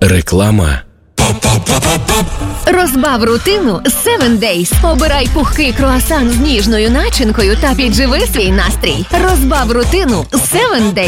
Реклама. Розбав рутину 7 Days. Обирай пухкий круасан з ніжною начинкою та підживи свій настрій. Розбав рутину 7 Days.